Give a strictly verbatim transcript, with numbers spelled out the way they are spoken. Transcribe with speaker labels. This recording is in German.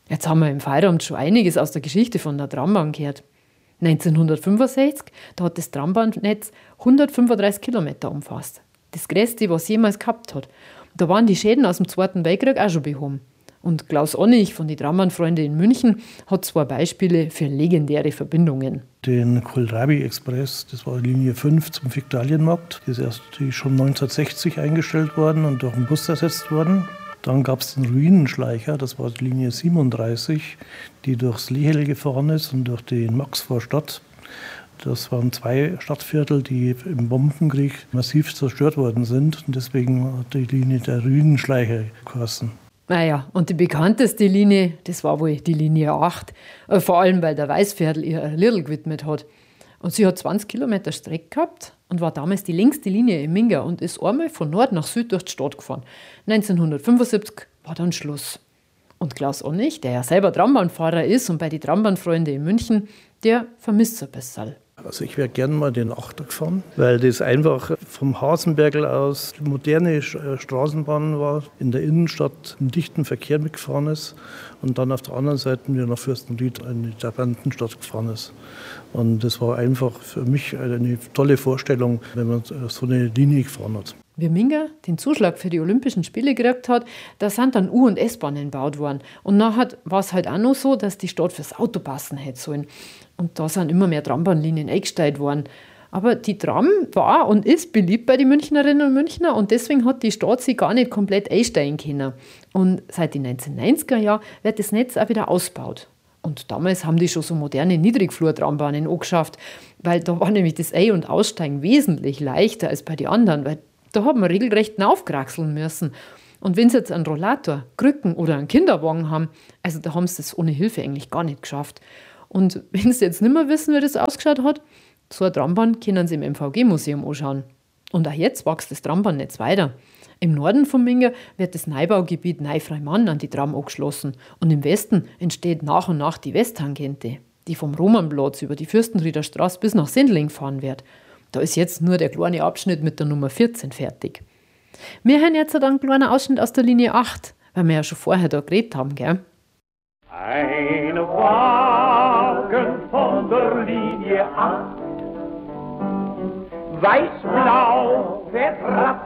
Speaker 1: Jetzt haben wir im Feierabend schon einiges aus der Geschichte von der Trambahn gehört. neunzehnhundertfünfundsechzig, da hat das Trambahnnetz hundertfünfunddreißig Kilometer umfasst. Das größte, was jemals gehabt hat. Da waren die Schäden aus dem Zweiten Weltkrieg auch schon behoben. Und Klaus Onnig von den Trambahnfreunden in München hat zwei Beispiele für legendäre Verbindungen.
Speaker 2: Den Kohlrabi-Express, das war Linie fünf zum Viktualienmarkt. Die ist erst schon neunzehnhundertsechzig eingestellt worden und durch einen Bus ersetzt worden. Dann gab es den Ruinenschleicher, das war die Linie siebenunddreißig, die durchs Lehel gefahren ist und durch die Maxvorstadt. Das waren zwei Stadtviertel, die im Bombenkrieg massiv zerstört worden sind. Und deswegen hat die Linie der Ruinenschleicher geheißen.
Speaker 1: Naja, und die bekannteste Linie, das war wohl die Linie acht. Vor allem, weil der Weißviertel ihr Liedl gewidmet hat. Und sie hat zwanzig Kilometer Strecke gehabt und war damals die längste Linie im Minga und ist einmal von Nord nach Süd durch die Stadt gefahren. neunzehnhundertfünfundsiebzig war dann Schluss. Und Klaus Onnig, der ja selber Trambahnfahrer ist und bei den Trambahnfreunden in München, der vermisst es ein bisschen.
Speaker 2: Also ich wäre gerne mal den Achter gefahren, weil das einfach vom Hasenbergl aus eine moderne Straßenbahn war, in der Innenstadt im dichten Verkehr mitgefahren ist und dann auf der anderen Seite wieder nach Fürstenried in die Trabantenstadt gefahren ist. Und das war einfach für mich eine tolle Vorstellung, wenn man so eine Linie gefahren hat.
Speaker 1: Wie Minga den Zuschlag für die Olympischen Spiele gekriegt hat, da sind dann U- und S-Bahnen gebaut worden. Und nachher war es halt auch noch so, dass die Stadt fürs Auto passen hätte sollen. Und da sind immer mehr Trambahnlinien eingestellt worden. Aber die Tram war und ist beliebt bei den Münchnerinnen und Münchner und deswegen hat die Stadt sie gar nicht komplett einsteigen können. Und seit den neunzehnhundertneunziger Jahren wird das Netz auch wieder ausgebaut. Und damals haben die schon so moderne Niedrigflur-Trambahnen angeschafft, weil da war nämlich das Ein- und Aussteigen wesentlich leichter als bei den anderen, weil da hat man regelrecht aufkraxeln müssen. Und wenn sie jetzt einen Rollator, Krücken oder einen Kinderwagen haben, also da haben sie das ohne Hilfe eigentlich gar nicht geschafft. Und wenn sie jetzt nicht mehr wissen, wie das ausgeschaut hat, so eine Trambahn können sie im M V G-Museum anschauen. Und auch jetzt wächst das Trambahnnetz weiter. Im Norden von Minga wird das Neubaugebiet Neufreimann an die Tram angeschlossen. Und im Westen entsteht nach und nach die Westtangente, die vom Romanplatz über die Fürstenrieder Straße bis nach Sendling fahren wird. Da ist jetzt nur der kleine Abschnitt mit der Nummer vierzehn fertig. Wir hören jetzt einen kleinen Ausschnitt aus der Linie acht, weil wir ja schon vorher da geredet haben, gell?
Speaker 3: Ein Wagen von der Linie acht, weiß-blau, fährt